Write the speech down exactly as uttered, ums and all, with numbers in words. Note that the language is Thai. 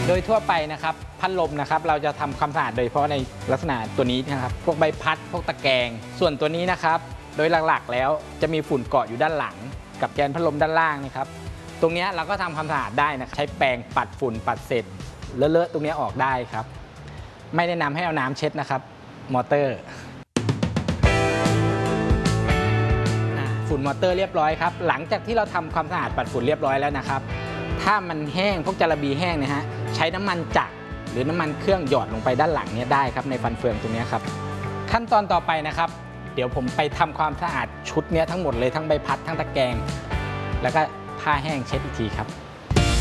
โดยทั่วไปนะครับพัดลมนะครับเราจะทำความสะอาดโดยเฉพาะในลักษณะตัวนี้นะครับพวกใบพัดพวกตะแกรงส่วนตัวนี้นะครับโดยหลักๆแล้วจะมีฝุ่นเกาะอยู่ด้านหลังกับแกนพัดลมด้านล่างนะครับตรงนี้เราก็ทำความสะอาดได้นะใช้แปรงปัดฝุ่นปัดเศษเลอะๆตรงนี้ออกได้ครับไม่แนะนำให้เอาน้ำเช็ดนะครับมอเตอร์ฝุ่นมอเตอร์เรียบร้อยครับหลังจากที่เราทำความสะอาดปัดฝุ่นเรียบร้อยแล้วนะครับถ้ามันแห้งพวกจาระบีแห้งนะฮะใช้น้ำมันจักรหรือน้ำมันเครื่องหยอดลงไปด้านหลังนี้ได้ครับในฟันเฟืองตรงนี้ครับขั้นตอนต่อไปนะครับเดี๋ยวผมไปทำความสะอาดชุดนี้ทั้งหมดเลยทั้งใบพัดทั้งตะแกรงแล้วก็ผ้าแห้งเช็ดอีกทีครับ